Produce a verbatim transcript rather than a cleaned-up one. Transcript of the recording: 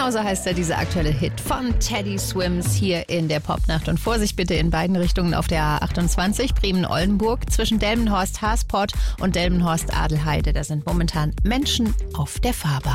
Genauso heißt er, dieser aktuelle Hit von Teddy Swims hier in der Popnacht. Und Vorsicht bitte in beiden Richtungen auf der A achtundzwanzig, Bremen-Oldenburg, zwischen Delmenhorst-Haasport und Delmenhorst-Adelheide. Da sind momentan Menschen auf der Fahrbahn.